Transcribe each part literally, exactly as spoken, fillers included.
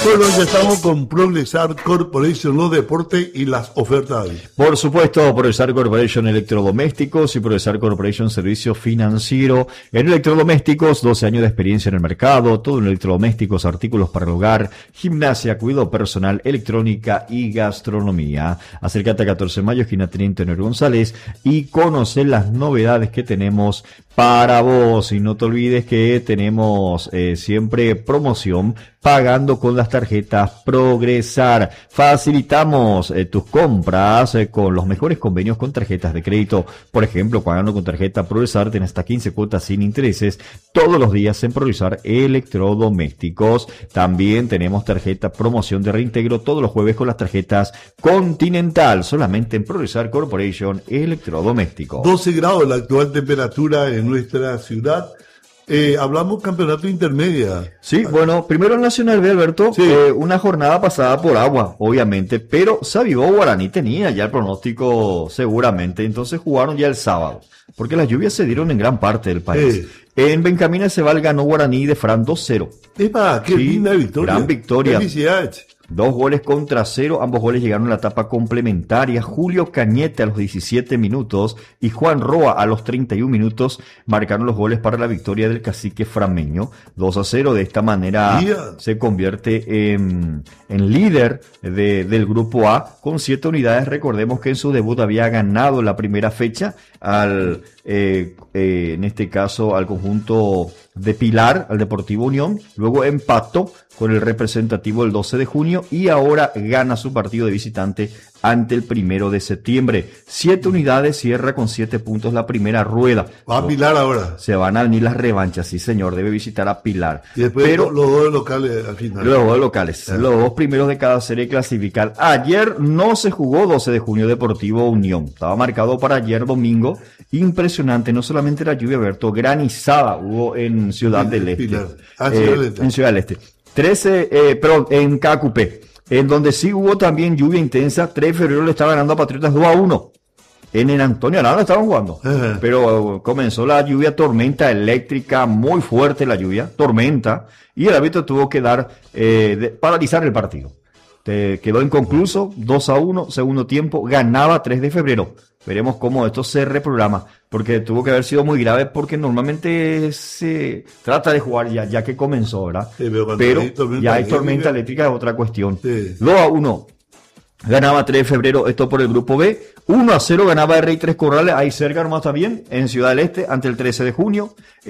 Bueno, ya estamos con Progresar Corporation, los deportes y las ofertas. Por supuesto, Progresar Corporation Electrodomésticos y Progresar Corporation Servicio Financiero. En electrodomésticos, doce años de experiencia en el mercado, todo en electrodomésticos, artículos para el hogar, gimnasia, cuidado personal, electrónica y gastronomía. Acércate a catorce de mayo, esquina Teniente Nero González, y conoce las novedades que tenemos para vos. Y no te olvides que tenemos eh, siempre promoción pagando con las tarjetas Progresar. Facilitamos eh, tus compras eh, con los mejores convenios con tarjetas de crédito. Por ejemplo, pagando con tarjeta Progresar tenés hasta quince cuotas sin intereses todos los días en Progresar Electrodomésticos. También tenemos tarjeta promoción de reintegro todos los jueves con las tarjetas Continental, solamente en Progresar Corporation Electrodomésticos. doce grados la actual temperatura en nuestra ciudad. Eh, hablamos campeonato intermedia. Sí, bueno, primero el Nacional B, Alberto, Sí. eh, una jornada pasada por agua, obviamente, pero se avivó Guaraní, tenía ya el pronóstico seguramente, entonces jugaron ya el sábado, porque las lluvias se dieron en gran parte del país. Sí. En Benjamín Aceval ganó Guaraní de Fran dos cero. Epa, qué Sí, linda victoria. gran victoria. Felicidades. Dos goles contra cero, ambos goles llegaron a la etapa complementaria. Julio Cañete a los diecisiete minutos y Juan Roa a los treinta y un minutos marcaron los goles para la victoria del cacique frameño. dos a cero, de esta manera Yeah. se convierte en, en líder de, del grupo A con siete unidades. Recordemos que en su debut había ganado la primera fecha al, eh, eh, en este caso al conjunto de Pilar, al Deportivo Unión, luego empató con el representativo el doce de junio y ahora gana su partido de visitante ante el primero de septiembre. Siete unidades, cierra con siete puntos la primera rueda. Va a Pilar ahora. Se van a venir las revanchas, sí señor, debe visitar a Pilar. Y después Pero los dos locales al final. los dos locales, los dos primeros de cada serie clasificar. Ayer no se jugó doce de junio Deportivo Unión. Estaba marcado para ayer domingo. Impresionante, no solamente la lluvia, Alberto, granizada hubo en Ciudad del Este. Pilar. Ah, Eh, Ciudad del Este. En Ciudad del Este. trece, eh, perdón, en Cacupé, en donde sí hubo también lluvia intensa. tres de febrero le estaba ganando a Patriotas dos a uno. En el Antonio Arana estaban jugando. Ajá. Pero comenzó la lluvia, tormenta eléctrica, muy fuerte la lluvia, tormenta, y el árbitro tuvo que dar, eh, de- paralizar el partido. Te quedó inconcluso, dos a uno, segundo tiempo, ganaba tres de febrero. Veremos cómo esto se reprograma, porque tuvo que haber sido muy grave, porque normalmente se trata de jugar ya, ya que comenzó, ¿verdad? Sí, pero cuando Pero hay tormenta ya hay eléctrica- tormenta eléctrica, es otra cuestión. Sí. dos a uno. Ganaba tres de febrero, esto por el grupo B. uno a cero ganaba R I Tres Corrales, ahí cerca nomás también, en Ciudad del Este, ante el trece de junio,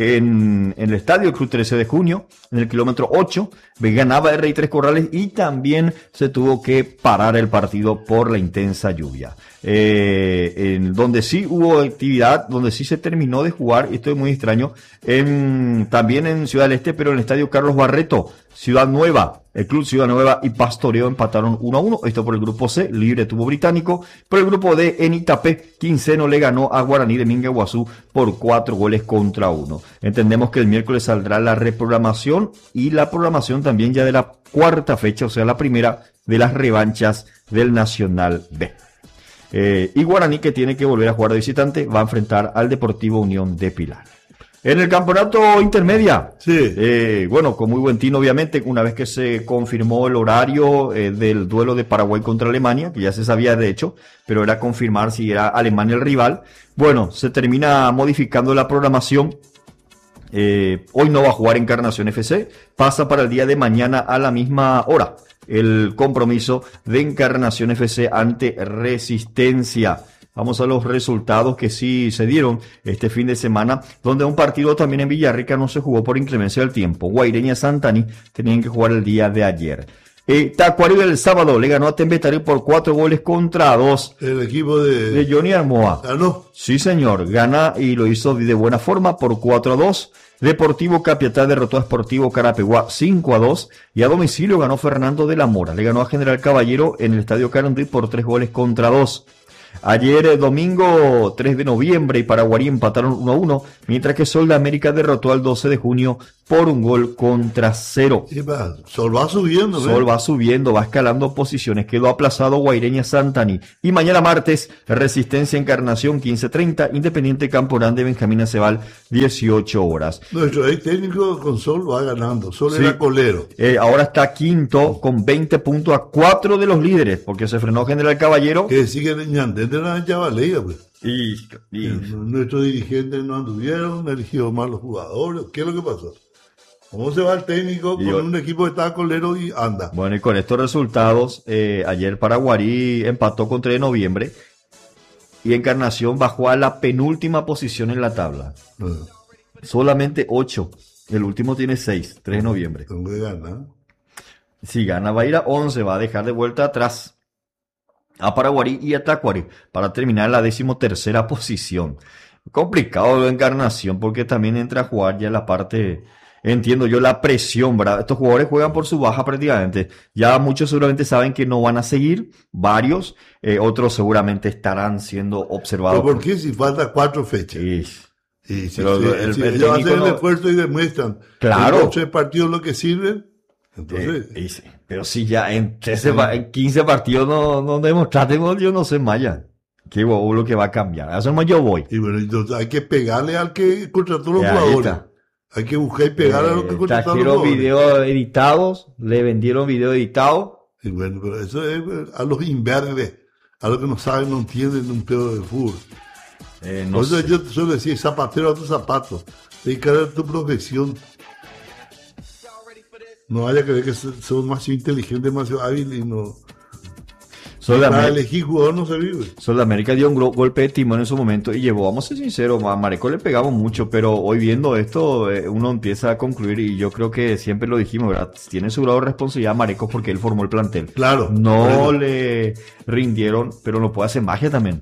en, en el estadio Club trece de junio, en el kilómetro ocho, ganaba R I Tres Corrales y también se tuvo que parar el partido por la intensa lluvia. Eh, en donde sí hubo actividad, donde sí se terminó de jugar, y esto es muy extraño, en, también en Ciudad del Este, pero en el estadio Carlos Barreto, Ciudad Nueva, el Club Ciudad Nueva y Pastoreo empataron uno a uno, esto por el grupo C, libre tuvo Británico. Por el grupo D, en Itapé, Quinceno le ganó a Guaraní de Minguaguazú por cuatro goles contra uno. Entendemos que el miércoles saldrá la reprogramación y la programación también ya de la cuarta fecha, o sea, la primera de las revanchas del Nacional B. Eh, y Guaraní, que tiene que volver a jugar de visitante, va a enfrentar al Deportivo Unión de Pilar. En el campeonato intermedia, Sí. eh, bueno, con muy buen tino, obviamente, una vez que se confirmó el horario eh, del duelo de Paraguay contra Alemania, que ya se sabía de hecho, pero era confirmar si era Alemania el rival. Bueno, se termina modificando la programación. Eh, hoy no va a jugar Encarnación F C, pasa para el día de mañana a la misma hora el compromiso de Encarnación F C ante Resistencia. Vamos a los resultados que sí se dieron este fin de semana, donde un partido también en Villarrica no se jugó por inclemencia del tiempo. Guaireña Santani tenían que jugar el día de ayer. Eh, Tacuarí el sábado le ganó a Tembetarí por cuatro goles contra dos El equipo de... de Johnny Armoa. ganó. Sí, señor, gana y lo hizo de buena forma por cuatro a dos. Deportivo Capiatá derrotó a Sportivo Carapeguá cinco a dos. Y a domicilio ganó Fernando de la Mora. Le ganó a General Caballero en el Estadio Carondí por tres goles contra dos. Ayer, eh, domingo tres de noviembre, y Paraguarí empataron uno a uno, mientras que Sol de América derrotó al doce de junio por un gol contra cero. Sí, va, Sol va subiendo, ¿eh? Sol va subiendo, va escalando posiciones. Quedó aplazado Guaireña Santani. Y mañana martes, Resistencia Encarnación quince treinta, Independiente Campo Grande Benjamín Acebal dieciocho horas. Nuestro ex técnico con Sol va ganando. Sol Sí. era colero. Eh, ahora está quinto con veinte puntos a cuatro de los líderes, porque se frenó General Caballero. Que sigue Ñandete la Chavalea, pues. Y, y Nuestros dirigentes no anduvieron, no eligió mal los jugadores. ¿Qué es lo que pasó? ¿Cómo se va el técnico Y con yo- un equipo que está colero y anda? bueno, y con estos resultados, eh, ayer Paraguarí empató con tres de noviembre y Encarnación bajó a la penúltima posición en la tabla. No, Solamente ocho. El último tiene seis, tres de noviembre. tengo que ganar. Si gana va a ir a once, va a dejar de vuelta atrás a Paraguarí y a Tacuary para terminar en la decimotercera posición. Complicado la Encarnación porque también entra a jugar ya la parte, entiendo yo, la presión, ¿verdad? Estos jugadores juegan por su baja prácticamente. Ya muchos seguramente saben que no van a seguir, varios, eh, otros seguramente estarán siendo observados. ¿Pero por qué si falta cuatro fechas? Sí. Y si, Pero si- el- si el ellos hacen técnico el no- esfuerzo y demuestran Claro. en los tres partidos lo que sirven, entonces, Eh, y sí, pero si ya en, trece pa- en quince partidos no, no demostraste, no, yo no sé Maya. ¿Qué hubo lo que va a cambiar? A eso más yo voy. y bueno, entonces hay que pegarle al que contrató los Eh, ahí jugadores. está. Hay que buscar y pegar a los que Eh, contrataron los trajeron jugadores. videos editados, le vendieron video editado. Y bueno, pero eso es eh, a los imberbes, a los que no saben, no entienden un pedo de fútbol. Eh, no Por eso sé. yo suelo decir, zapatero a tu zapato, dedicar a tu profesión. No haya que ver que son son más inteligentes, demasiado hábiles y no... Sol de Para América, elegir jugador no se vive. Sol de América dio un gro- golpe de timón en su momento y llevó, vamos a ser sinceros, a Mareco le pegamos mucho, pero hoy viendo esto eh, uno empieza a concluir y yo creo que siempre lo dijimos, ¿verdad? Tiene su grado de responsabilidad Mareco porque él formó el plantel. Claro. No por eso. le rindieron, pero lo puede hacer magia también.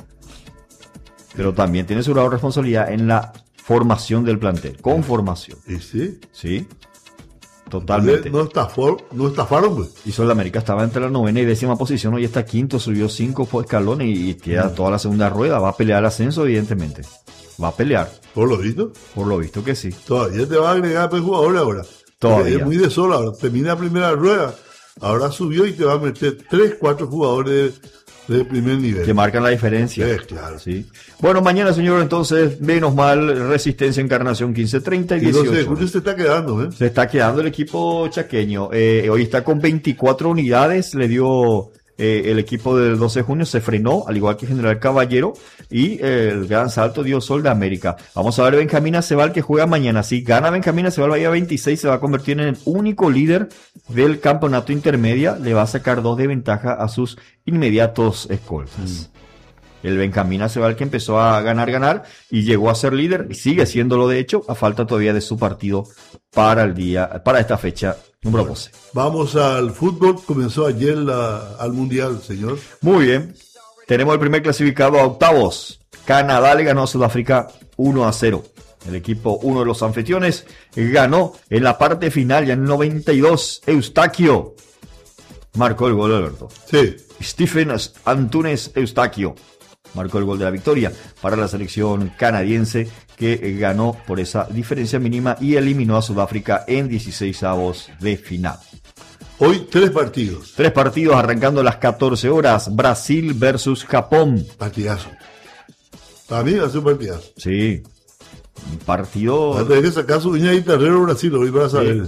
Pero también tiene su grado de responsabilidad en la formación del plantel, con formación. Y sí. ¿Sí? Totalmente. No, estafaron, no estafaron, pues. Y Sol de América estaba entre la novena y décima posición, hoy está quinto, subió cinco escalones y, y queda toda la segunda rueda. Va a pelear el ascenso, evidentemente. Va a pelear, Por lo visto. por lo visto que sí. Todavía te va a agregar pues, jugadores ahora. Todavía. Porque es muy de solo ahora. Termina la primera rueda. Ahora subió y te va a meter tres, cuatro jugadores de, de primer nivel. Que marcan la diferencia. Eh, claro. Sí. Bueno, mañana, señor, entonces, menos mal, Resistencia Encarnación quince treinta y Y doce de dieciocho. julio se está quedando, ¿eh? Se está quedando el equipo chaqueño. Eh, hoy está con veinticuatro unidades. Le dio eh, el equipo del doce de junio. Se frenó, al igual que General Caballero. Y eh, el gran salto dio Sol de América. Vamos a ver Benjamín Acebal que juega mañana. Si gana Benjamín Acebal, va a ir a veintiséis. Se va a convertir en el único líder del campeonato intermedia. Le va a sacar dos de ventaja a sus inmediatos escoltas. El Benjamín Acebal que empezó a ganar, ganar y llegó a ser líder y sigue siéndolo de hecho a falta todavía de su partido para el día, para esta fecha número doce. Vamos al fútbol. Comenzó ayer la, al Mundial, señor. Muy bien. Tenemos el primer clasificado a octavos. Canadá le ganó a Sudáfrica uno a cero. El equipo, uno de los anfitriones, ganó en la parte final, ya en el noventa y dos. Eustaquio marcó el gol, Alberto. Sí. Stephen Antunes Eustaquio marcó el gol de la victoria para la selección canadiense que ganó por esa diferencia mínima y eliminó a Sudáfrica en dieciseisavos de final. Hoy tres partidos. Tres partidos arrancando a las catorce horas. Brasil versus Japón. Partidazo. Para mí va a ser un partidazo. Sí. Un partido. Va a tener que sacar su uña de guitarrero Brasil hoy para saber. Sí.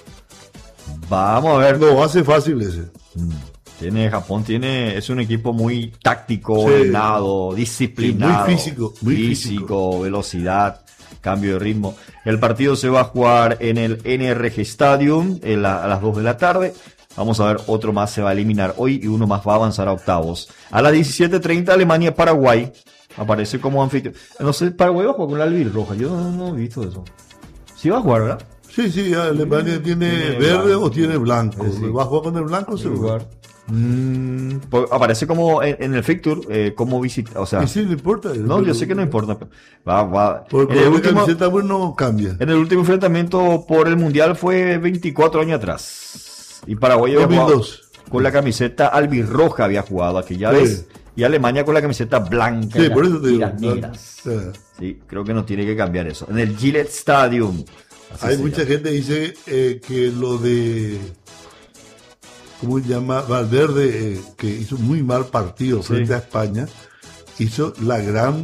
Vamos a ver. No va a ser fácil ese. Tiene Japón, tiene, es un equipo muy táctico, Sí. ordenado, disciplinado. Sí, muy físico, muy físico, físico. velocidad, cambio de ritmo. El partido se va a jugar en el N R G Stadium en la- a las dos de la tarde. Vamos a ver, otro más se va a eliminar hoy y uno más va a avanzar a octavos. A las diecisiete treinta Alemania-Paraguay aparece como anfitrión. No sé, Paraguay va a jugar con la albirroja. Yo no, no he visto eso. Sí va a jugar, ¿verdad? Sí, sí, Alemania tiene, Tiene verde blanco. o tiene blanco. Sí, sí. ¿Va a jugar con el blanco seguro? Mm, pues aparece como en, en el fixture, eh, como visita, o sea, Y sí, no importa. no, yo sé que no importa. Va, va. Porque En el la último, camiseta pues, no cambia. en el último enfrentamiento por el mundial fue veinticuatro años atrás. Y Paraguay había dos mil jugado dos. con la camiseta albirroja, había jugado aquella Sí. vez. Y Alemania con la camiseta blanca. Sí, y por las eso te digo. tiras negras. Eh, Sí, creo que no tiene que cambiar eso. En el Gillette Stadium Así Hay se mucha llama. gente que dice eh, que lo de, ¿cómo se llama? Valverde, eh, que hizo muy mal partido Sí. frente a España, hizo la gran,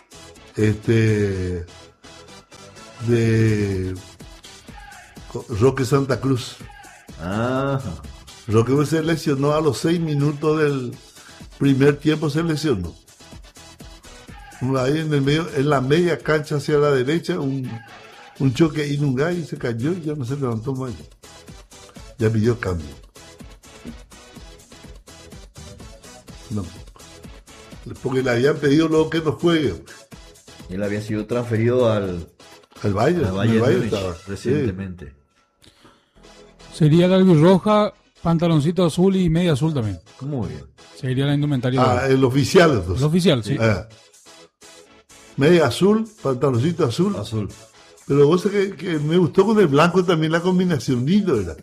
este, de Roque Santa Cruz. Ah, Roque se lesionó a los seis minutos del primer tiempo, se lesionó. Ahí en el medio, en la media cancha hacia la derecha, un, un choque Inungay y se cayó y ya no se levantó más. Ya pidió cambio. No. Porque le habían pedido luego que no juegue. él había sido transferido al, Al Bayern, al en Bayern el Bayern Múnich estaba. Sí. recientemente. Sería la albirroja, pantaloncito azul y media azul también. Muy bien. Sería la indumentaria. Ah, el oficial Es entonces. oficial, sí. Ah. Media azul, pantaloncito azul. Azul. Pero vos sabés que, que me gustó con el blanco también la combinación, lindo era.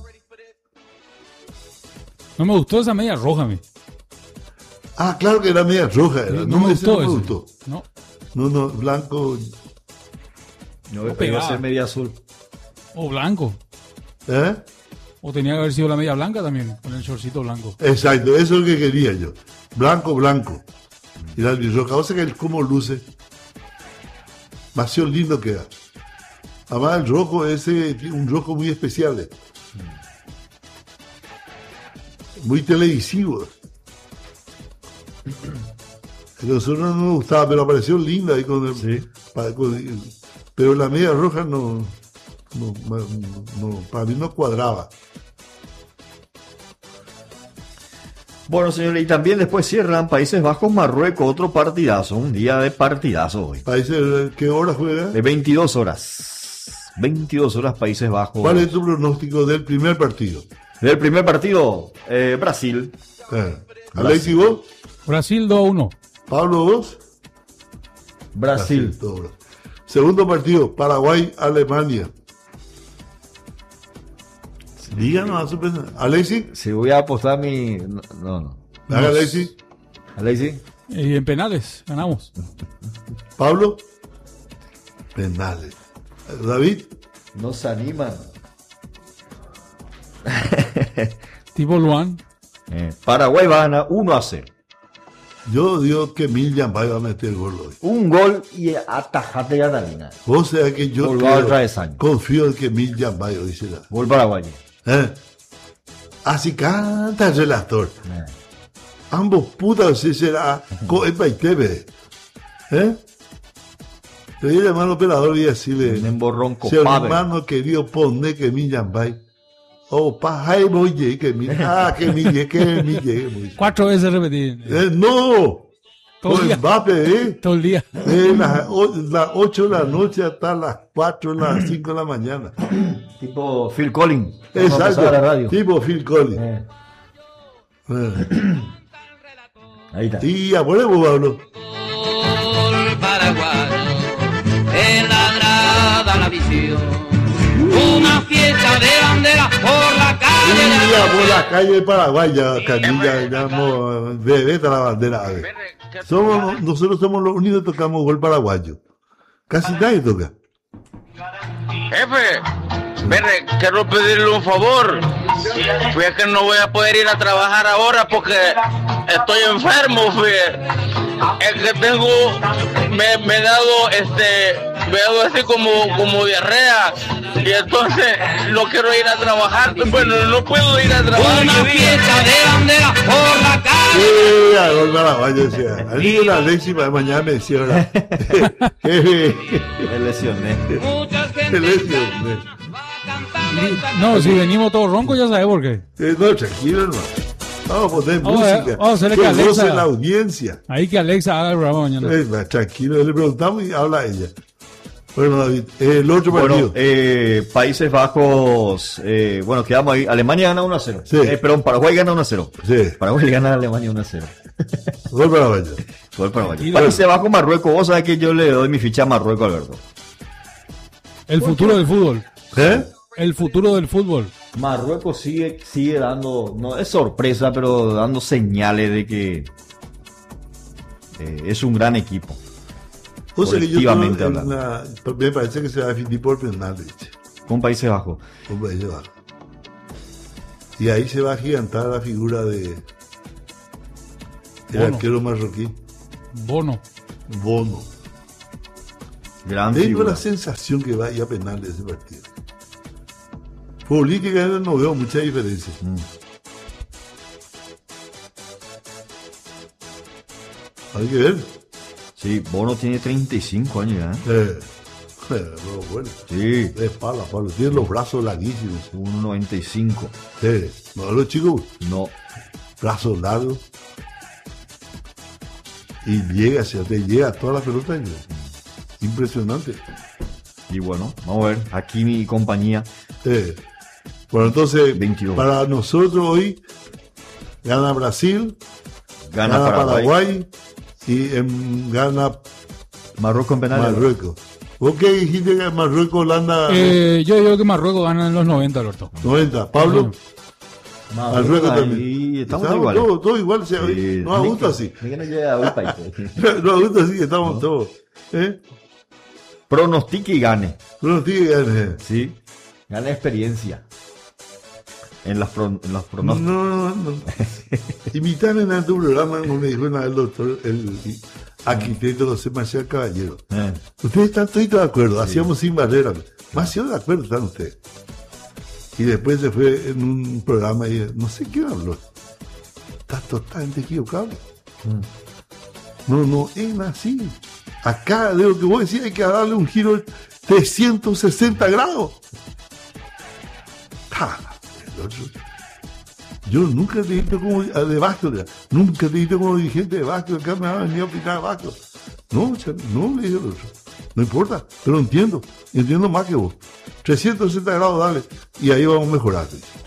No me gustó esa media roja a mí. Ah, claro que era media roja. Era. No, No, me ese gustó no me ese. gustó. No. No, no, blanco. No, No pero iba a pegaba. ser media azul. O blanco. ¿Eh? O tenía que haber sido la media blanca también, con el shortcito blanco. Exacto, eso es lo que quería yo. Blanco, blanco. Y la albirroja, o sea que el cómo luce. Demasiado lindo queda. Además el rojo ese, tiene un rojo muy especial. eh. Muy televisivo. A nosotros no nos gustaba, pero apareció lindo ahí con el... Sí. pa- con el- pero la media roja no, no, no, no, para mí no cuadraba. Bueno, señores, y también después cierran Países Bajos, Marruecos, otro partidazo, un día de partidazo hoy. Países, ¿qué hora juega? De veintidós horas. veintidós horas Países Bajos. ¿Cuál es tu pronóstico del primer partido? Del primer partido, eh, Brasil. Eh, Alexis, vos, Brasil dos a uno. Pablo, vos. Brasil. todo, bro. Segundo partido, Paraguay, Alemania. Díganos a su pensar. Alexis, Si voy a apostar mi... No, no. no. haga Alexis. Alexis. Y en penales, ganamos. Pablo, penales. David, No se animan. Tipo Luan. Eh, Paraguay va a ganar uno a cero. yo digo que Miljan va a meter el gol hoy. Un gol y atajate Catalina. Vos sabés que yo Gol creo- al travesaño. confío en que Miljan va hoy será. Gol paraguayo. ¿Eh? Así canta el relator. Eh. Ambos putas si será con el Paitebe. ¿Eh? Le voy a llamar al operador y decirle, Un emborrón si el copado. hermano querido pone que mi llambay. Oh, pa, ay, voy, que mi, ah, que mi, que mi, que mi. Cuatro veces repetí. Eh, no, Todo el con día. Mbappé, ¿eh? Todo el día. De las o- las ocho de la noche hasta las cuatro, las cinco de la mañana. Tipo Phil Collins. Vamos a pasar a la Exacto, radio. tipo Phil Collins. Eh, Eh. ahí está. Y abuelo, Pablo. Gol paraguayo, en la grada la visión, una fiesta de bandera por la calle. Y ya por la calle de Paraguay, ya, Canilla, ya, mo- bebé de la bandera. a ver. Somos, nosotros somos los únicos que tocamos gol paraguayo. Casi nadie toca. Jefe, Verde, quiero pedirle un favor. Fíjate que no voy a poder ir a trabajar ahora porque estoy enfermo, fíjate. Es que tengo, me, me he dado, este, me he dado así como, como diarrea. Y entonces no quiero ir a trabajar. Bueno, no puedo ir a trabajar. Una fiesta de bandera por la calle. Sí, a gol paraguayo, decía. Al niño la Alexis, para mañana me decía, ¿verdad? Jefe, Me lesioné. Mucha qué gente lesión, eh. va cantando esta No, si venimos todos roncos ya sabes por qué. Eh, no, tranquilo, hermano. Vamos a poner Vamos a- música. vamos a hacerle que que Alexa- goce la audiencia. Ahí que Alexa haga el programa mañana. Eh, va, tranquilo, le preguntamos y habla ella. Bueno, David, eh, el otro Bueno, partido. eh, Países Bajos, eh, bueno, quedamos ahí. Alemania gana uno a cero. Sí. Eh, perdón, Paraguay gana uno a cero. Sí, Paraguay le gana a Alemania uno a cero. gol paraguayo. Gol Paraguay. Tranquilo. Países Bajos, Marruecos. Vos sabés que yo le doy mi ficha a Marruecos, Alberto. El futuro del fútbol. ¿Eh? El futuro del fútbol. Marruecos sigue, sigue dando, no es sorpresa, pero dando señales de que eh, es un gran equipo. O sea que yo colectivamente creo en hablando. la- me parece que se va a definir por penales Con Países Bajos. con Países Bajos. Y ahí se va a agigantar la figura de el Bono. arquero marroquí, Bono. Bono. Gran Tengo figura. la sensación que va a ir a penales ese partido. Políticamente no veo mucha diferencia. Mm. Hay que ver. Sí, Bono tiene treinta y cinco años ya. ¿eh? Eh, eh, no, bueno, Sí, de espalda, Pablo. Tiene los brazos larguísimos. uno noventa y cinco. Eh, no, los chicos, No. brazos largos. Y llega, se te llega a toda la pelota. y- Impresionante. Y bueno, vamos a ver. Aquí mi compañía. Eh, bueno, entonces, veintidós. para nosotros hoy, gana Brasil, Gana, gana, Paraguay. Paraguay, y em, gana Marruecos en penales. Marruecos. ¿Vos qué dijiste que Marruecos, Holanda, Eh, yo digo que Marruecos gana en los noventa, Alberto. noventa? Pablo, Marruecos ahí también. estamos iguales. todos, todos igual. O sea, Sí. nos gusta así. Ni que no llegue a un país. Nos gusta así, estamos todos. ¿Eh? Pronostique y gane. Pero sí, eh, Sí. Gane experiencia. En las, pro- en los no, pronósticos. no, no. Imitar en tu programa, como me dijo una vez el doctor, el arquitecto José Marcial Caballero. Eh, Ustedes están todos de acuerdo, hacíamos sin barreras. Demasiado de acuerdo están ustedes. Y después se fue en un programa y no sé qué habló. Está totalmente equivocado. No, no es así. Acá, de lo que vos decís, hay que darle un giro de trescientos sesenta grados. Ah, el otro. Yo nunca te he visto como de Vasco, ya. Nunca te he visto como dirigente de Vasco. Acá me va a venir a opinar de Vasco. No, cha- no, le dije el otro. No importa, pero entiendo. Entiendo más que vos. trescientos sesenta grados, dale. Y ahí vamos a mejorar.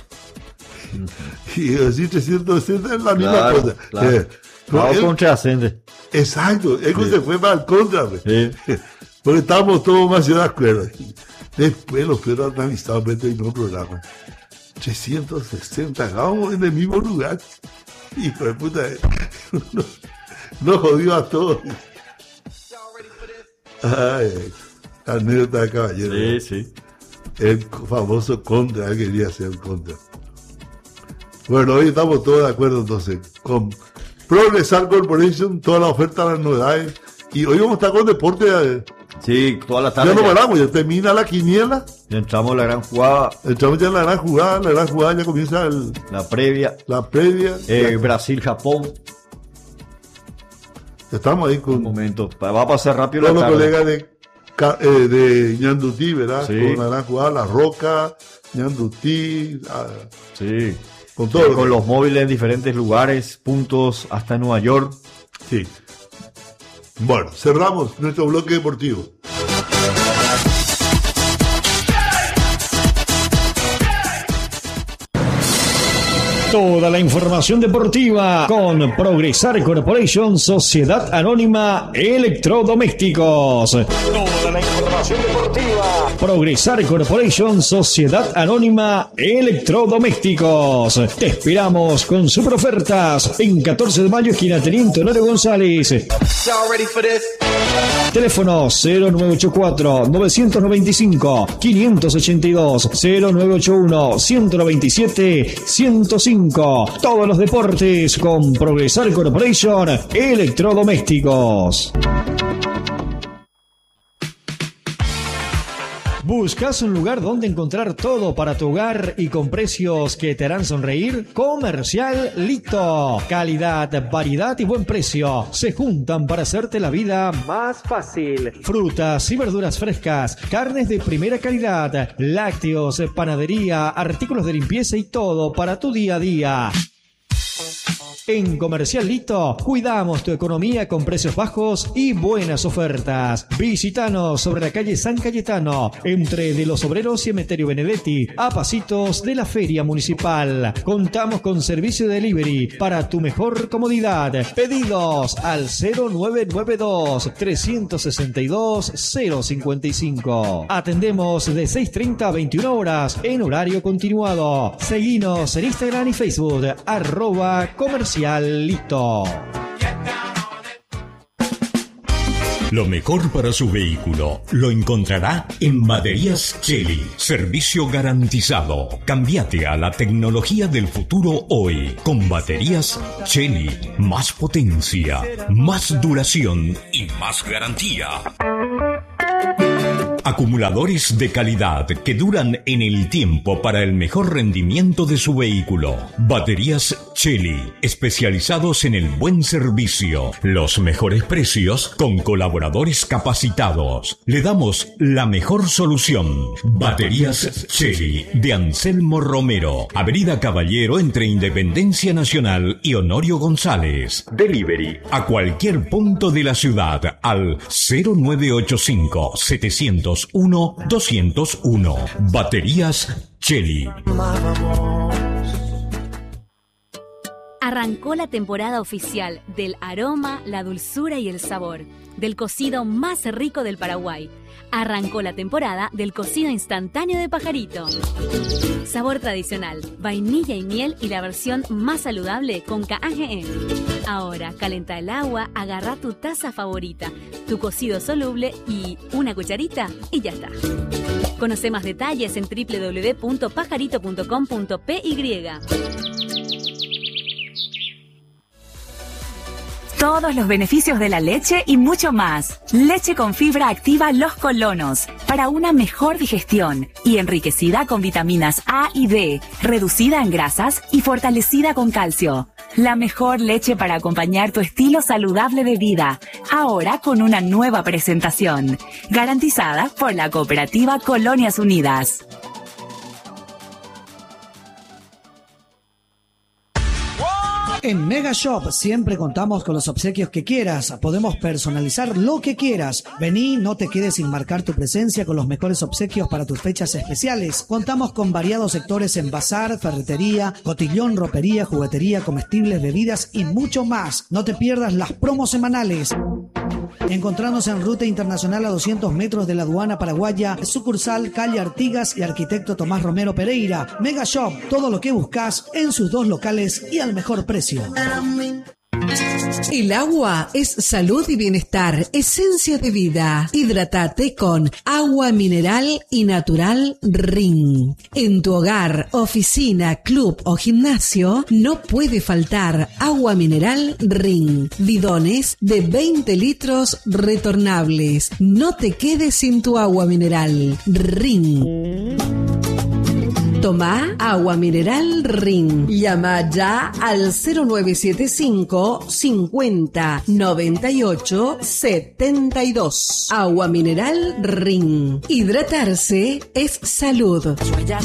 Y decir trescientos sesenta es la misma Claro, cosa. claro. Eh, pero Vamos él- contra ascende. exacto, él se fue para el contra. pues. Sí. Porque estábamos todos más de acuerdo. Después los peores analizados en el programa. trescientos sesenta grados en el mismo lugar. Hijo de puta. Nos, nos jodió a todos. Ay, anécdota de caballero. Sí, sí. El famoso contra, él quería ser el contra. Bueno, hoy estamos todos de acuerdo entonces con Progresar Corporation, toda la oferta, las novedades. Y hoy vamos a estar con deporte. eh, Sí, toda la Ya tarde. no ya- paramos, ya termina la quiniela. ya entramos en la gran jugada, Entramos ya en la gran jugada, la gran jugada ya comienza el- la previa. la previa. Eh, Ya- Brasil-Japón. estamos ahí Un con momento. pa- Va a pasar rápido todos la los tarde. colegas de, Ca- eh, de Ñandutí, ¿verdad? Sí. Con la gran jugada, La Roca, Ñandutí, ah, Sí. con Eh, todo. con los móviles en diferentes lugares, puntos hasta Nueva York. Sí. Bueno, cerramos nuestro bloque deportivo. Toda la información deportiva con Progresar Corporation, Sociedad Anónima Electrodomésticos. Toda la información deportiva. Progresar Corporation, Sociedad Anónima Electrodomésticos. Te esperamos con super ofertas en catorce de mayo, esquina Teniente Honorio González. Y'all ready for this? Teléfono cero nueve ocho cuatro, nueve nueve cinco, cinco ocho dos, cero nueve ocho uno, uno dos siete, ciento cinco. Todos los deportes con Progresar Corporation Electrodomésticos. ¿Buscas un lugar donde encontrar todo para tu hogar y con precios que te harán sonreír? Comercial Lito. Calidad, variedad y buen precio se juntan para hacerte la vida más fácil. Frutas y verduras frescas, carnes de primera calidad, lácteos, panadería, artículos de limpieza y todo para tu día a día. En Comercial Lito cuidamos tu economía con precios bajos y buenas ofertas. Visítanos sobre la calle San Cayetano, entre de los Obreros y Emeterio Benedetti, a pasitos de la Feria Municipal. Contamos con servicio de delivery para tu mejor comodidad. Pedidos al cero nueve nueve dos, tres seis dos, cero cinco cinco. Atendemos de seis treinta a veintiuna horas en horario continuado. Seguinos en Instagram y Facebook, arroba Comercial Lito. Lo mejor para su vehículo lo encontrará en Baterías Cheli. Servicio garantizado. Cambiate a la tecnología del futuro hoy con Baterías Cheli. Más potencia, más duración y más garantía. Acumuladores de calidad que duran en el tiempo para el mejor rendimiento de su vehículo. Baterías Cheli, especializados en el buen servicio, los mejores precios con colaboradores capacitados. Le damos la mejor solución. Baterías Cheli de Anselmo Romero, Avenida Caballero entre Independencia Nacional y Honorio González. Delivery a cualquier punto de la ciudad al cero nueve ocho cinco, setecientos uno, doscientos uno. Baterías Cheli. Arrancó la temporada oficial del aroma, la dulzura y el sabor del cocido más rico del Paraguay. Arrancó la temporada del cocido instantáneo de Pajarito. Sabor tradicional, vainilla y miel y la versión más saludable con K G M. Ahora, calenta el agua, agarra tu taza favorita, tu cocido soluble y una cucharita y ya está. Conoce más detalles en doble u doble u doble u punto pajarito punto com punto p y. Todos los beneficios de la leche y mucho más. Leche con fibra activa Los Colonos para una mejor digestión y enriquecida con vitaminas A y D, reducida en grasas y fortalecida con calcio. La mejor leche para acompañar tu estilo saludable de vida, ahora con una nueva presentación, garantizada por la cooperativa Colonias Unidas. En Mega Shop siempre contamos con los obsequios que quieras. Podemos personalizar lo que quieras. Vení, no te quedes sin marcar tu presencia con los mejores obsequios para tus fechas especiales. Contamos con variados sectores en bazar, ferretería, cotillón, ropería, juguetería, comestibles, bebidas y mucho más. No te pierdas las promos semanales. Encontrarnos en Ruta Internacional a doscientos metros de la aduana paraguaya, sucursal calle Artigas y arquitecto Tomás Romero Pereira. Mega Shop, todo lo que buscas en sus dos locales y al mejor precio. El agua es salud y bienestar, esencia de vida. Hidrátate con agua mineral y natural Ring. En tu hogar, oficina, club o gimnasio no puede faltar agua mineral Ring. Bidones de veinte litros retornables. No te quedes sin tu agua mineral Ring. Toma agua mineral Ring. Llama ya al cero nueve siete cinco, cincuenta, noventa y ocho, setenta y dos. Agua mineral Ring. Hidratarse es salud.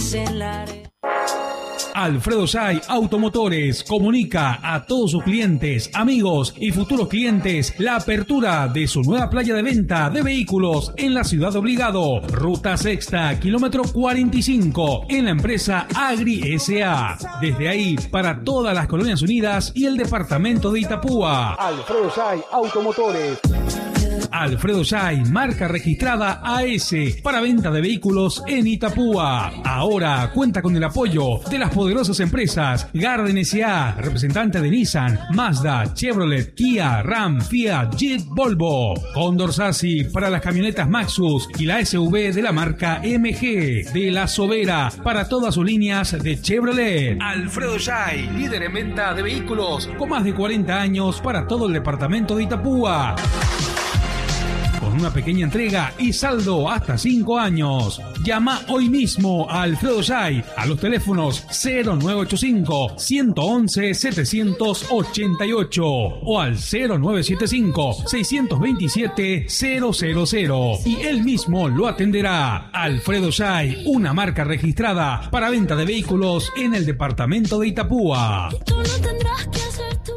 Alfredo Say Automotores comunica a todos sus clientes, amigos y futuros clientes la apertura de su nueva playa de venta de vehículos en la ciudad de Obligado, ruta sexta, kilómetro cuarenta y cinco, en la empresa Agri S A. Desde ahí para todas las Colonias Unidas y el departamento de Itapúa. Alfredo Say Automotores. Alfredo Say, marca registrada A S, para venta de vehículos en Itapúa. Ahora cuenta con el apoyo de las poderosas empresas Garden S A, representante de Nissan, Mazda, Chevrolet, Kia, Ram, Fiat, Jeep, Volvo. Condor Sassi para las camionetas Maxus y la S U V de la marca M G. De La Sobera para todas sus líneas de Chevrolet. Alfredo Say, líder en venta de vehículos con más de cuarenta años para todo el departamento de Itapúa. Con una pequeña entrega y saldo hasta cinco años. Llama hoy mismo a Alfredo Say a los teléfonos cero nueve ocho cinco, uno uno uno, siete ocho ocho o al cero nueve siete cinco, seis dos siete, cero cero cero y él mismo lo atenderá. Alfredo Say, una marca registrada para venta de vehículos en el departamento de Itapúa. Tú no tendrás que hacer tu...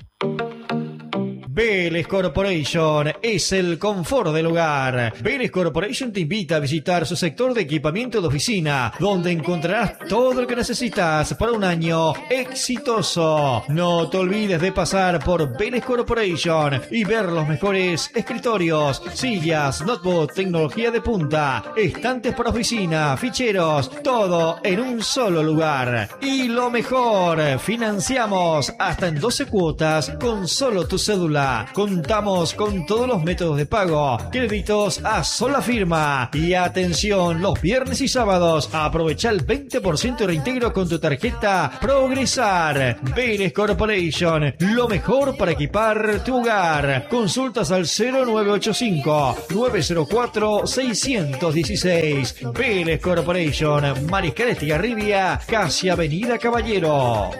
Vélez Corporation es el confort del hogar. Vélez Corporation te invita a visitar su sector de equipamiento de oficina, donde encontrarás todo lo que necesitas para un año exitoso. No te olvides de pasar por Vélez Corporation y ver los mejores escritorios, sillas, notebook, tecnología de punta, estantes para oficina, ficheros, todo en un solo lugar. Y lo mejor, financiamos hasta en doce cuotas con solo tu cédula. Colonia. Contamos con todos los métodos de pago, créditos a sola firma. Y atención, los viernes y sábados aprovecha el veinte por ciento de reintegro con tu tarjeta Progresar. Vélez Corporation, lo mejor para equipar tu hogar. Consultas al cero nueve ocho cinco, nueve cero cuatro, seis uno seis. Vélez Corporation, Mariscal Estigarribia, casi Avenida Caballero.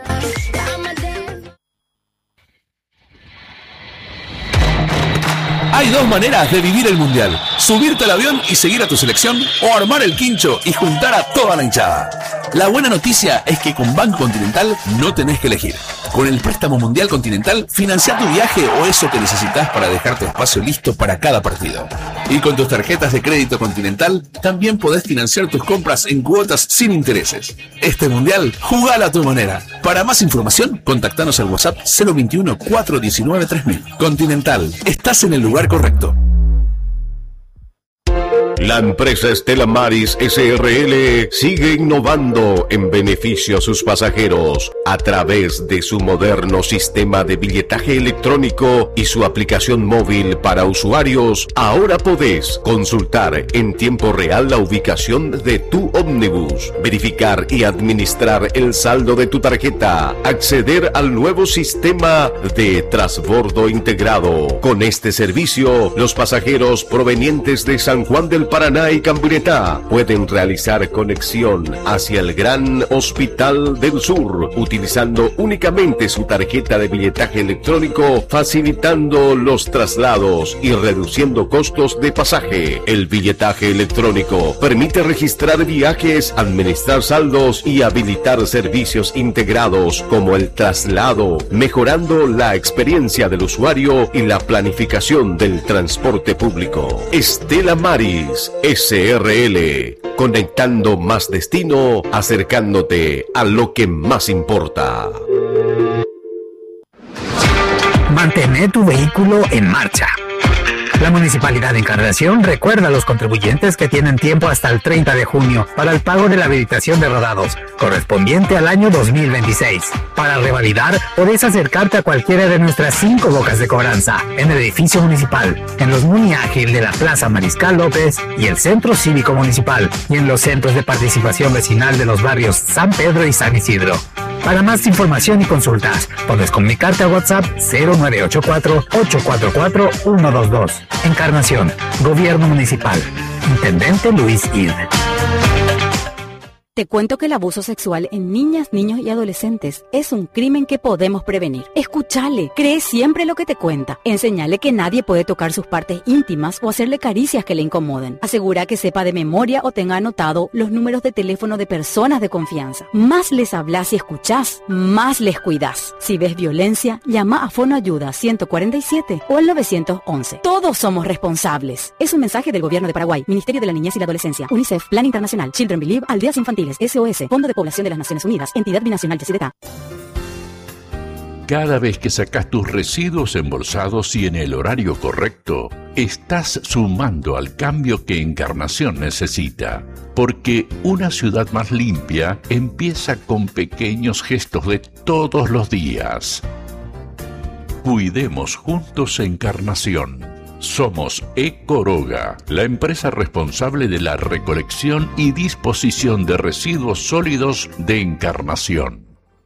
Hay dos maneras de vivir el Mundial: subirte al avión y seguir a tu selección, o armar el quincho y juntar a toda la hinchada. La buena noticia es que con Banco Continental no tenés que elegir. Con el préstamo Mundial Continental, financia tu viaje o eso que necesitas para dejar tu espacio listo para cada partido. Y con tus tarjetas de crédito Continental, también podés financiar tus compras en cuotas sin intereses. Este Mundial, jugala a tu manera. Para más información, contactanos al WhatsApp cero veintiuno, cuatrocientos diecinueve, tres mil. Continental, estás en el lugar correcto. La empresa Stella Maris S R L sigue innovando en beneficio a sus pasajeros a través de su moderno sistema de billetaje electrónico y su aplicación móvil para usuarios. Ahora podés consultar en tiempo real la ubicación de tu ómnibus, verificar y administrar el saldo de tu tarjeta, acceder al nuevo sistema de transbordo integrado. Con este servicio, los pasajeros provenientes de San Juan del Paraná y Campiretá pueden realizar conexión hacia el Gran Hospital del Sur utilizando únicamente su tarjeta de billetaje electrónico, facilitando los traslados y reduciendo costos de pasaje. El billetaje electrónico permite registrar viajes, administrar saldos y habilitar servicios integrados como el traslado, mejorando la experiencia del usuario y la planificación del transporte público. Stella Maris S R L, conectando más destino, acercándote a lo que más importa. Mantén tu vehículo en marcha. La Municipalidad de Encarnación recuerda a los contribuyentes que tienen tiempo hasta el treinta de junio para el pago de la habilitación de rodados, correspondiente al año dos mil veintiséis. Para revalidar, podés acercarte a cualquiera de nuestras cinco bocas de cobranza, en el edificio municipal, en los Muni Ágil de la Plaza Mariscal López y el Centro Cívico Municipal, y en los centros de participación vecinal de los barrios San Pedro y San Isidro. Para más información y consultas, puedes comunicarte a WhatsApp cero nueve ocho cuatro, ocho cuatro cuatro, uno dos dos. Encarnación, Gobierno Municipal. Intendente Luis Id. Te cuento que el abuso sexual en niñas, niños y adolescentes es un crimen que podemos prevenir. Escúchale, cree siempre lo que te cuenta. Enseñale que nadie puede tocar sus partes íntimas o hacerle caricias que le incomoden. Asegura que sepa de memoria o tenga anotado los números de teléfono de personas de confianza. Más les hablas y escuchás, más les cuidás. Si ves violencia, llama a Fono Ayuda ciento cuarenta y siete o al nueve once. Todos somos responsables. Es un mensaje del Gobierno de Paraguay, Ministerio de la Niñez y la Adolescencia, UNICEF, Plan Internacional, Children Believe, Aldeas Infantiles, S O S, Fondo de Población de las Naciones Unidas, Entidad Binacional Yacyretá. Cada vez que sacas tus residuos embolsados y en el horario correcto, estás sumando al cambio que Encarnación necesita. Porque una ciudad más limpia empieza con pequeños gestos de todos los días. Cuidemos juntos Encarnación. Somos Ecoroga, la empresa responsable de la recolección y disposición de residuos sólidos de Encarnación.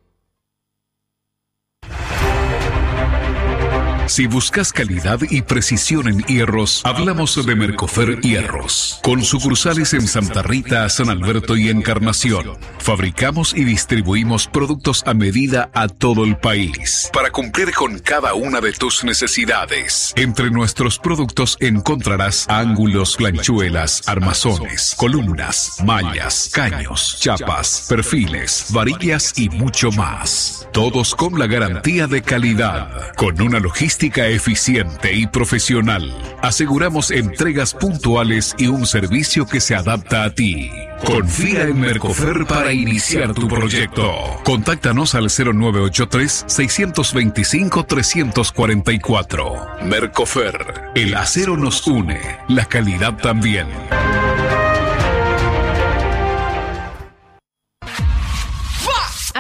Si buscas calidad y precisión en hierros, hablamos de Mercofer Hierros. Con sucursales en Santa Rita, San Alberto y Encarnación. Fabricamos y distribuimos productos a medida a todo el país, para cumplir con cada una de tus necesidades. Entre nuestros productos encontrarás ángulos, planchuelas, armazones, columnas, mallas, caños, chapas, perfiles, varillas y mucho más. Todos con la garantía de calidad, con una logística eficiente y profesional. Aseguramos entregas puntuales y un servicio que se adapta a ti. Confía en Mercofer para iniciar tu proyecto. Contáctanos al cero nueve ocho tres, seis dos cinco, tres cuatro cuatro. Mercofer, el acero nos une, la calidad también.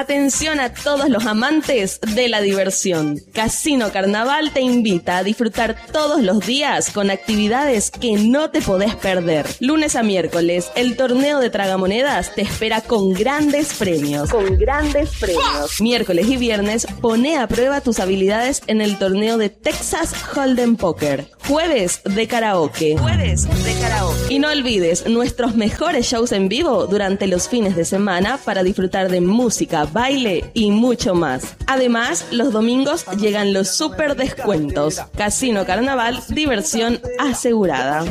Atención a todos los amantes de la diversión. Casino Carnaval te invita a disfrutar todos los días con actividades que no te podés perder. Lunes a miércoles, el torneo de tragamonedas te espera con grandes premios. Con grandes premios. Miércoles y viernes, pone a prueba tus habilidades en el torneo de Texas Hold'em Poker. Jueves de karaoke. Jueves de karaoke. Y no olvides nuestros mejores shows en vivo durante los fines de semana para disfrutar de música, baile y mucho más. Además, los domingos llegan los super descuentos. Casino Carnaval, diversión asegurada.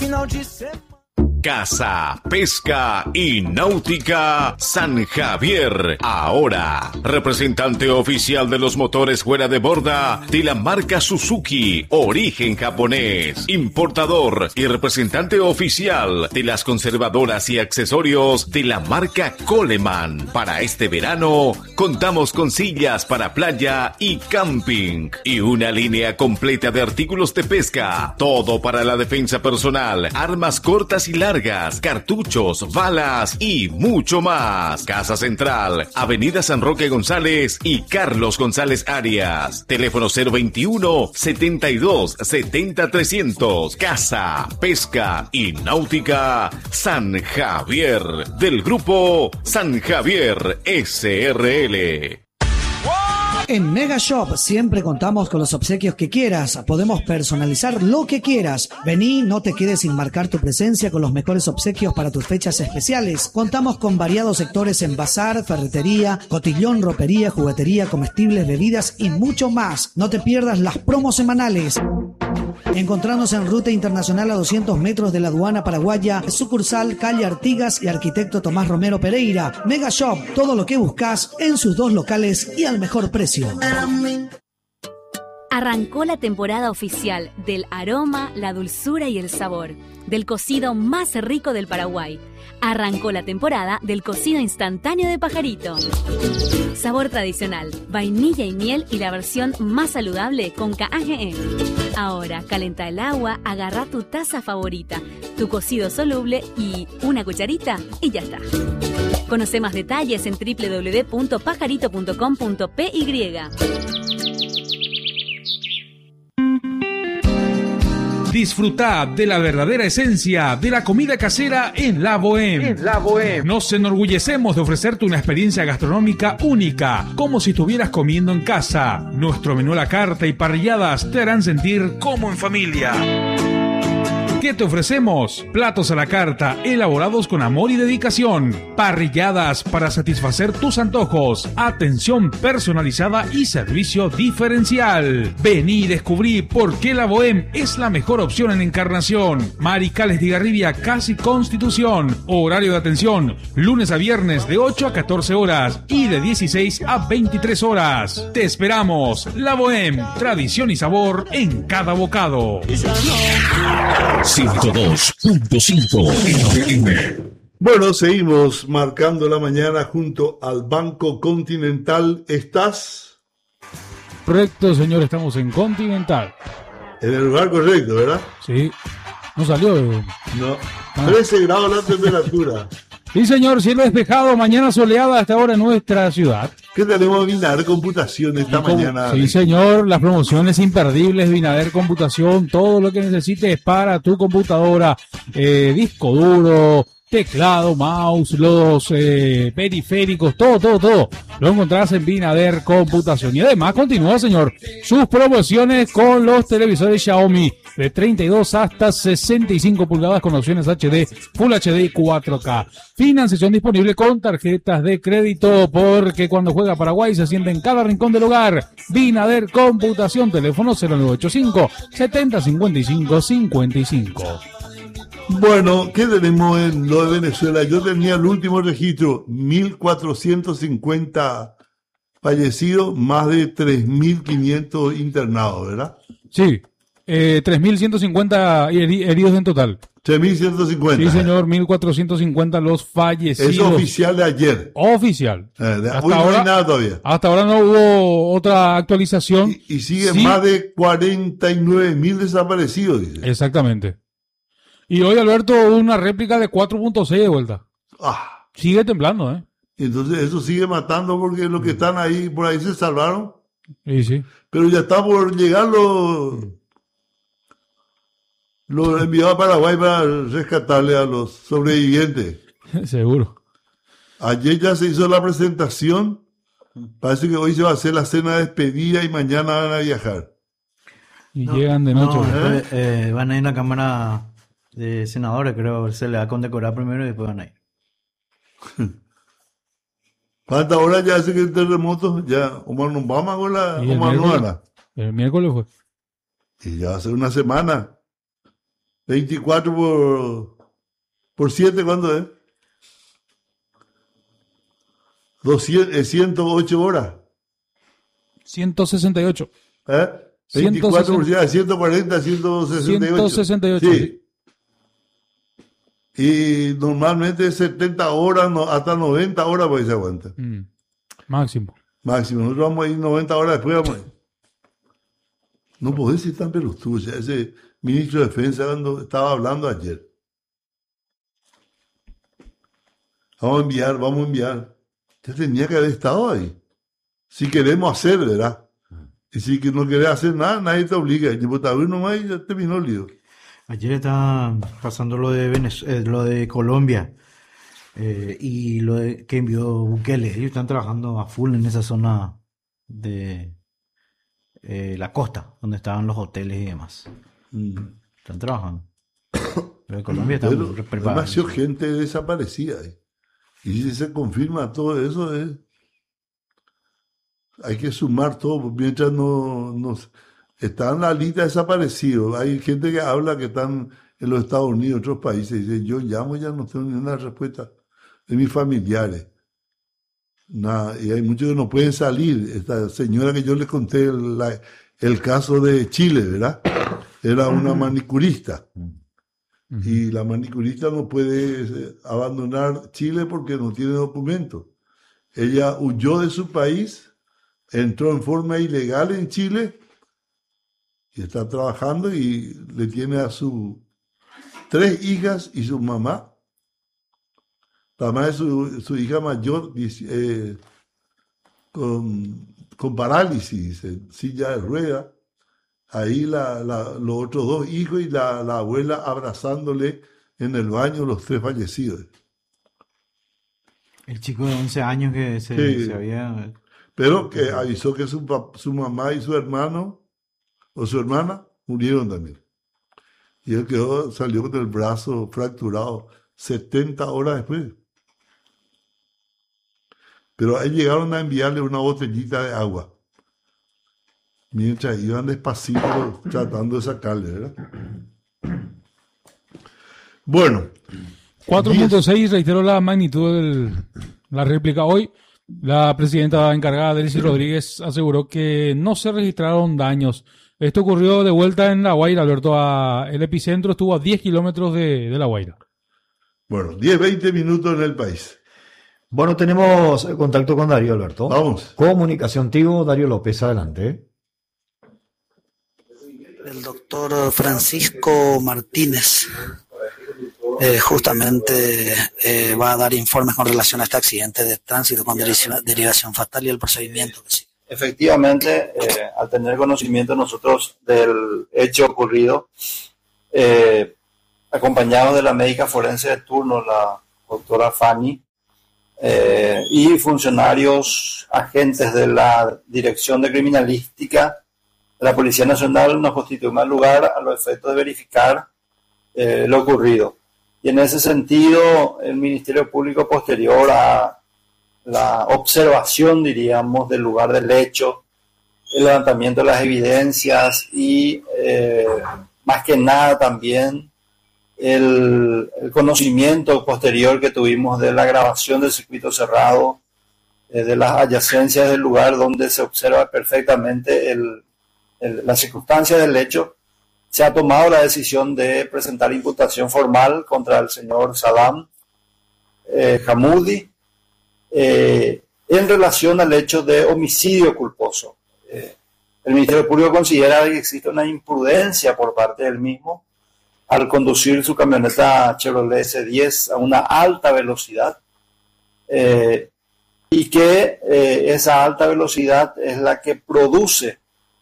Caza, Pesca y Náutica San Javier. Ahora, representante oficial de los motores fuera de borda de la marca Suzuki, origen japonés. Importador y representante oficial de las conservadoras y accesorios de la marca Coleman. Para este verano, contamos con sillas para playa y camping. Y una línea completa de artículos de pesca. Todo para la defensa personal, armas cortas y largas, cartuchos, balas y mucho más. Casa Central, Avenida San Roque González y Carlos González Arias. Teléfono cero veintiuno, setenta y dos, setenta, trescientos. Caza, Pesca y Náutica San Javier. Del grupo San Javier S R L. En Mega Shop siempre contamos con los obsequios que quieras. Podemos personalizar lo que quieras. Vení, no te quedes sin marcar tu presencia con los mejores obsequios para tus fechas especiales. Contamos con variados sectores en bazar, ferretería, cotillón, ropería, juguetería, comestibles, bebidas y mucho más. No te pierdas las promos semanales. Encontrarnos en Ruta Internacional a doscientos metros de la aduana paraguaya, sucursal calle Artigas y Arquitecto Tomás Romero Pereira. Mega Shop, todo lo que buscas en sus dos locales y al mejor precio. Arrancó la temporada oficial del aroma, la dulzura y el sabor, del cocido más rico del Paraguay. Arrancó la temporada del cocido instantáneo de Pajarito. Sabor tradicional, vainilla y miel y la versión más saludable con K G M. Ahora, calenta el agua, agarra tu taza favorita, tu cocido soluble y una cucharita y ya está. Conoce más detalles en doble u doble u doble u punto pajarito punto com punto p y. Disfrutá de la verdadera esencia de la comida casera en La Bohème. En La Bohème. Nos enorgullecemos de ofrecerte una experiencia gastronómica única, como si estuvieras comiendo en casa. Nuestro menú a la carta y parrilladas te harán sentir como en familia. ¿Qué te ofrecemos? Platos a la carta, elaborados con amor y dedicación. Parrilladas para satisfacer tus antojos. Atención personalizada y servicio diferencial. Vení y descubrí por qué La Bohème es la mejor opción en Encarnación. Maricales de Garribia, casi Constitución. Horario de atención, lunes a viernes de ocho a catorce horas y de dieciséis a veintitrés horas. Te esperamos. La Bohème, tradición y sabor en cada bocado. ciento dos punto cinco F M. Bueno, seguimos marcando la mañana junto al Banco Continental. ¿Estás? Correcto, señor, estamos en Continental. En el lugar correcto, ¿verdad? Sí. No salió. No. Ah. trece grados la temperatura. Sí, señor, cielo despejado, mañana soleada hasta ahora en nuestra ciudad. ¿Qué tenemos Binader Computación esta Sí, mañana? Sí, señor, las promociones imperdibles, Binader Computación, todo lo que necesites para tu computadora, eh, disco duro, teclado, mouse, los eh, periféricos, todo, todo, todo. Lo encontrás en Binader Computación. Y además continúa, señor, sus promociones con los televisores Xiaomi de treinta y dos hasta sesenta y cinco pulgadas con opciones H D, Full H D y cuatro K. Financiación disponible con tarjetas de crédito, porque cuando juega Paraguay se siente en cada rincón del hogar. Binader Computación, teléfono cero nueve ocho cinco, setenta, cincuenta y cinco, cincuenta y cinco. Bueno, ¿qué tenemos en lo de Venezuela? Yo tenía el último registro, mil cuatrocientos cincuenta fallecidos, más de tres mil quinientos internados, ¿verdad? Sí, eh, tres mil ciento cincuenta heri- heridos en total. tres mil ciento cincuenta. Sí, señor, mil cuatrocientos cincuenta los fallecidos. Es oficial de ayer. Oficial. Eh, de, Hasta hoy no ahora- hay nada todavía. Hasta ahora no hubo otra actualización. Y, y siguen Sí. más de cuarenta y nueve mil desaparecidos, dice. Exactamente. Y hoy, Alberto, una réplica de cuatro punto seis de vuelta. Ah. Sigue temblando, ¿eh? Entonces eso sigue matando porque los que están ahí, por ahí se salvaron. Sí, sí. Pero ya está por llegar los, los enviados a Paraguay para rescatarle a los sobrevivientes. Seguro. Ayer ya se hizo la presentación. Parece que hoy se va a hacer la cena de despedida y mañana van a viajar. Y no, llegan de noche. No, después, eh, van a ir a la Cámara de Senadores, creo. Se le va a condecorar primero y después van a ir. ¿Cuántas horas ya hace que el terremoto? Ya, Omar no vamos con la Omar no gana. El miércoles fue. Y ya hace una semana. veinticuatro por, por siete, ¿cuánto es? doscientos, ciento ocho horas. ciento sesenta y ocho. ¿Eh? veinticuatro por ciento, ciento cuarenta, ciento sesenta y ocho. ciento sesenta y ocho. Sí. Y normalmente setenta horas, no, hasta noventa horas pues se aguanta. Mm. Máximo. Máximo. Nosotros vamos a ir noventa horas después. Vamos a ir. No podés ir tan pelotudo. Ese ministro de Defensa cuando estaba hablando ayer. Vamos a enviar, vamos a enviar. Ya tenía que haber estado ahí. Si queremos hacer, ¿verdad? Y si no querés hacer nada, nadie te obliga. Y pues tal vez nomás y ya terminó el lío. Ayer estaba pasando lo de Venezuela, eh, lo de Colombia eh, y lo de, que envió Bukele. Ellos están trabajando a full en esa zona de eh, la costa, donde estaban los hoteles y demás. Mm. Están trabajando. Pero en Colombia están preparados. Demasiada gente desaparecida ahí. Y si se confirma todo eso, es, hay que sumar todo, mientras no, no está en la lista de desaparecidos. Hay gente que habla que están en los Estados Unidos, otros países, y dice, yo llamo, ya no tengo ni una respuesta de mis familiares. Nada, y hay muchos que no pueden salir. Esta señora que yo les conté el, la, el caso de Chile, ¿verdad? Era una manicurista. Y la manicurista no puede abandonar Chile porque no tiene documentos. Ella huyó de su país, entró en forma ilegal en Chile y está trabajando y le tiene a sus tres hijas y su mamá. La mamá de su, su hija mayor eh, con, con parálisis, en silla de ruedas. Ahí la, la, los otros dos hijos y la, la abuela abrazándole en el baño los tres fallecidos. El chico de once años que se, sí, se había... Pero que avisó que su, su mamá y su hermano, o su hermana, murieron también. Y él quedó, salió con el brazo fracturado setenta horas después. Pero ahí llegaron a enviarle una botellita de agua. Mientras iban despacito tratando de sacarle, ¿verdad? Bueno. cuatro punto seis, reitero la magnitud de la réplica. Hoy, la presidenta encargada, Delcy Rodríguez, aseguró que no se registraron daños. Esto ocurrió de vuelta en La Guaira, Alberto. A, el epicentro estuvo a diez kilómetros de, de La Guaira. Bueno, diez, veinte minutos en el país. Bueno, tenemos contacto con Darío, Alberto. Vamos. Comunicación Tigo, Darío López, adelante. El doctor Francisco Martínez eh, justamente eh, va a dar informes con relación a este accidente de tránsito con derivación fatal y el procedimiento que sigue. Efectivamente, eh, al tener conocimiento nosotros del hecho ocurrido, eh, acompañados de la médica forense de turno, la doctora Fanny, eh, y funcionarios, agentes de la Dirección de Criminalística, la Policía Nacional, nos constituimos al lugar a los efectos de verificar eh, lo ocurrido. Y en ese sentido, el Ministerio Público, posterior a la observación, diríamos, del lugar del hecho, el levantamiento de las evidencias y, eh, más que nada, también el, el conocimiento posterior que tuvimos de la grabación del circuito cerrado, eh, de las adyacencias del lugar donde se observa perfectamente el las circunstancias del hecho, se ha tomado la decisión de presentar imputación formal contra el señor Salam eh, Hamoudi eh, en relación al hecho de homicidio culposo. Eh, el Ministerio Público considera que existe una imprudencia por parte del mismo al conducir su camioneta Chevrolet ese diez a una alta velocidad, eh, y que eh, esa alta velocidad es la que produce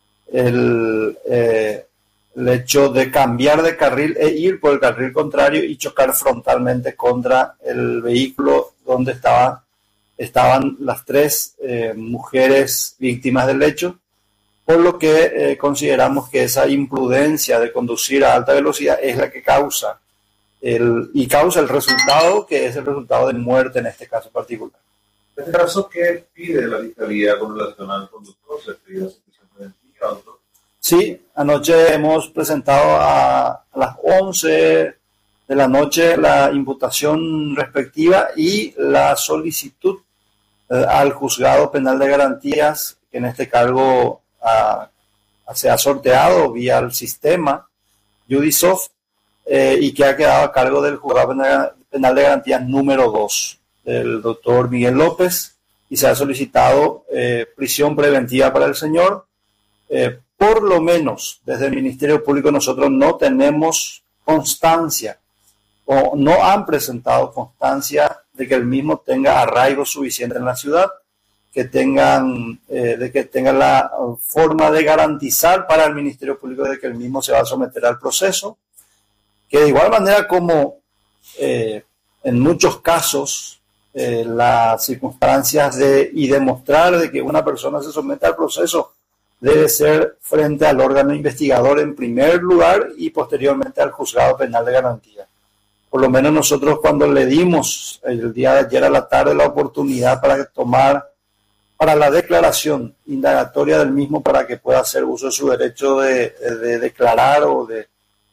el, eh, el hecho de cambiar de carril e ir por el carril contrario y chocar frontalmente contra el vehículo donde estaban, estaban las tres eh, mujeres víctimas del hecho, por lo que eh, consideramos que esa imprudencia de conducir a alta velocidad es la que causa el, y causa el resultado, que es el resultado de muerte en este caso particular. En este caso, ¿qué pide la Fiscalía con relación al conductor? ¿Se pide prisión preventiva, doctor? Sí, anoche hemos presentado a, a las once de la noche la imputación respectiva y la solicitud eh, al juzgado penal de garantías, que en este cargo a, a, se ha sorteado vía el sistema Judisoft eh, y que ha quedado a cargo del juzgado penal, penal de garantías número dos, del doctor Miguel López, y se ha solicitado eh, prisión preventiva para el señor. Eh, por lo menos desde el Ministerio Público nosotros no tenemos constancia o no han presentado constancia de que el mismo tenga arraigo suficiente en la ciudad, que tengan, eh, de que tenga la forma de garantizar para el Ministerio Público de que el mismo se va a someter al proceso, que de igual manera como eh, en muchos casos eh, las circunstancias de y demostrar de que una persona se somete al proceso debe ser frente al órgano investigador en primer lugar y posteriormente al juzgado penal de garantía. Por lo menos nosotros cuando le dimos el día de ayer a la tarde la oportunidad para tomar, para la declaración indagatoria del mismo para que pueda hacer uso de su derecho de, de, de declarar o de,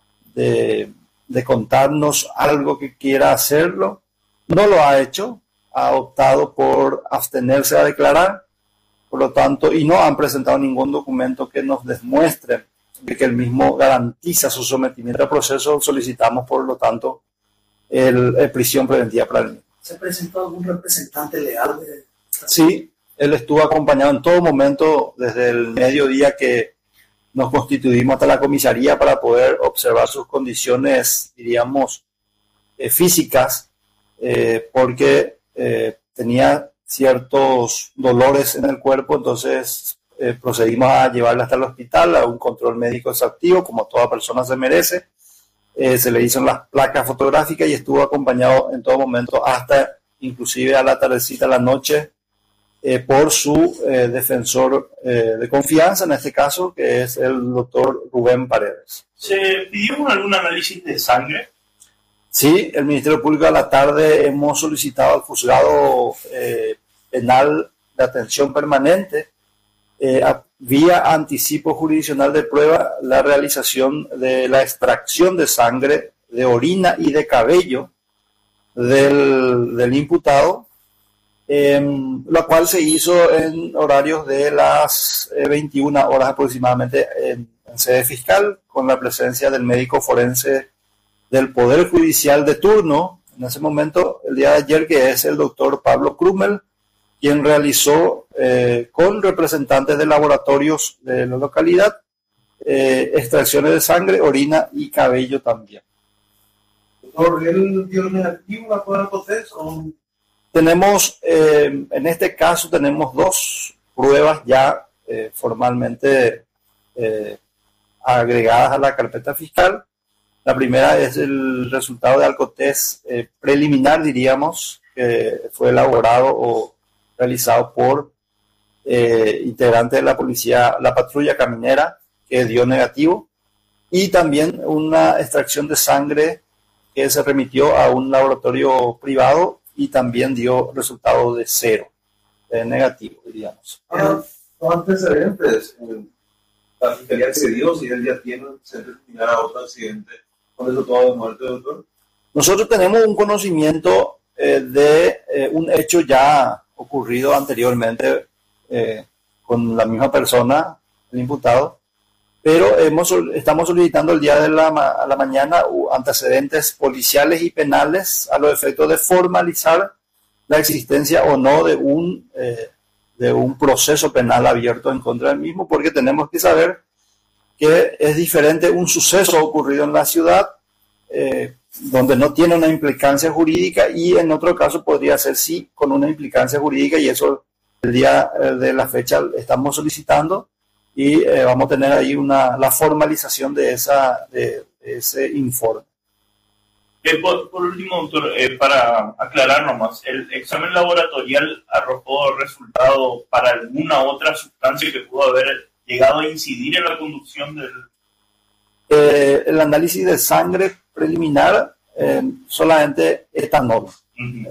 de, de contarnos algo que quiera hacerlo, no lo ha hecho, ha optado por abstenerse a declarar, por lo tanto, y no han presentado ningún documento que nos demuestre de que el mismo garantiza su sometimiento al proceso. Solicitamos, por lo tanto, el, el prisión preventiva para el mismo. ¿Se presentó algún representante legal? De... Sí, él estuvo acompañado en todo momento desde el mediodía que nos constituimos hasta la comisaría para poder observar sus condiciones, diríamos, eh, físicas, eh, porque eh, tenía ciertos dolores en el cuerpo, entonces eh, procedimos a llevarla hasta el hospital a un control médico exhaustivo, como toda persona se merece. Eh, se le hicieron las placas fotográficas y estuvo acompañado en todo momento, hasta inclusive a la tardecita, a la noche, eh, por su eh, defensor eh, de confianza, en este caso, que es el doctor Rubén Paredes. ¿Se pidió algún análisis de sangre? Sí, el Ministerio Público a la tarde hemos solicitado al juzgado eh, penal de atención permanente, eh, a, vía anticipo jurisdiccional de prueba, la realización de la extracción de sangre, de orina y de cabello del, del imputado, eh, la cual se hizo en horarios de las eh, veintiuna horas aproximadamente en, en sede fiscal, con la presencia del médico forense del Poder Judicial de turno, en ese momento, el día de ayer, que es el doctor Pablo Krumel, quien realizó eh, con representantes de laboratorios de la localidad eh, extracciones de sangre, orina y cabello también. ¿Doctor, él dio negativo a toda la proceso? Tenemos, eh, en este caso, tenemos dos pruebas ya eh, formalmente eh, agregadas a la carpeta fiscal. La primera es el resultado de alcotest eh, preliminar, diríamos, que fue elaborado o realizado por eh, integrantes de la policía, la patrulla caminera, que dio negativo, y también una extracción de sangre que se remitió a un laboratorio privado y también dio resultado de cero, de negativo, diríamos. Ah, los antecedentes, la fiscalía accedió, si él ya tiene se determinará otro accidente con eso todo de muerte, doctor. Nosotros tenemos un conocimiento eh, de eh, un hecho ya ocurrido anteriormente eh, con la misma persona, el imputado, pero hemos, estamos solicitando el día de la, a la mañana antecedentes policiales y penales a los efectos de formalizar la existencia o no de un, eh, de un proceso penal abierto en contra del mismo, porque tenemos que saber que es diferente un suceso ocurrido en la ciudad, eh, donde no tiene una implicancia jurídica, y en otro caso podría ser sí con una implicancia jurídica, y eso el día eh, de la fecha estamos solicitando, y eh, vamos a tener ahí una, la formalización de, esa, de, de ese informe. Eh, por, por último, doctor, eh, para aclarar nomás, ¿el examen laboratorial arrojó resultado para alguna otra sustancia que pudo haber llegado a incidir en la conducción del...? Eh, el análisis de sangre preliminar, eh, solamente etanol. Uh-huh.